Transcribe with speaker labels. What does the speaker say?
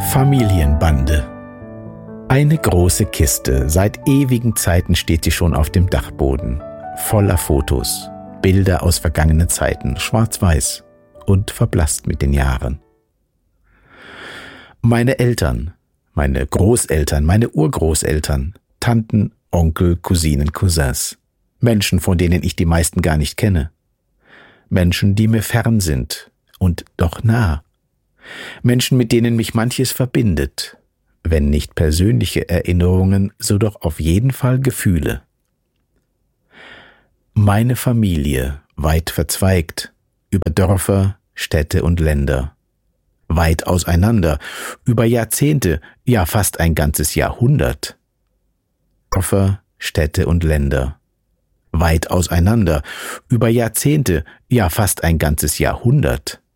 Speaker 1: Familienbande. Eine große Kiste, seit ewigen Zeiten steht sie schon auf dem Dachboden, voller Fotos, Bilder aus vergangenen Zeiten, schwarz-weiß und verblasst mit den Jahren. Meine Eltern, meine Großeltern, meine Urgroßeltern, Tanten, Onkel, Cousinen, Cousins, Menschen, von denen ich die meisten gar nicht kenne, Menschen, die mir fern sind und doch nah, Menschen, mit denen mich manches verbindet, wenn nicht persönliche Erinnerungen, so doch auf jeden Fall Gefühle. Meine Familie, weit verzweigt, über Dörfer, Städte und Länder, weit auseinander, über Jahrzehnte, ja fast ein ganzes Jahrhundert. Dörfer, Städte und Länder, weit auseinander, über Jahrzehnte, ja fast ein ganzes Jahrhundert.